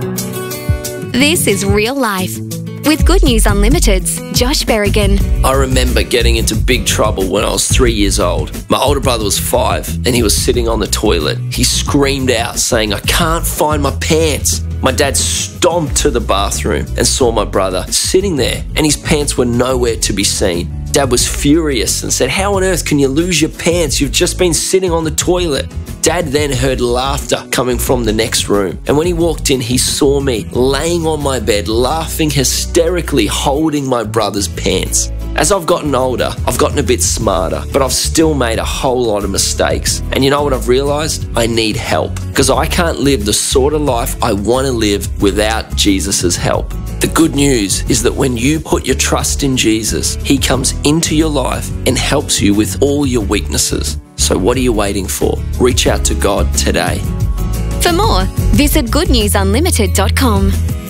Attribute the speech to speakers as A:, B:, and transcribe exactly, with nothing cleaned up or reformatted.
A: This is Real Life with Good News Unlimited's Josh Berrigan.
B: I remember getting into big trouble when I was three years old. My older brother was five and he was sitting on the toilet. He screamed out saying, "I can't find my pants." My dad stomped to the bathroom and saw my brother sitting there and his pants were nowhere to be seen. Dad was furious and said, "How on earth can you lose your pants? You've just been sitting on the toilet." Dad then heard laughter coming from the next room. And when he walked in, he saw me laying on my bed, laughing hysterically, holding my brother's pants. As I've gotten older, I've gotten a bit smarter, but I've still made a whole lot of mistakes. And you know what I've realized? I need help, because I can't live the sort of life I want to live without Jesus' help. The good news is that when you put your trust in Jesus, He comes into your life and helps you with all your weaknesses. So what are you waiting for? Reach out to God today.
A: For more, visit good news unlimited dot com.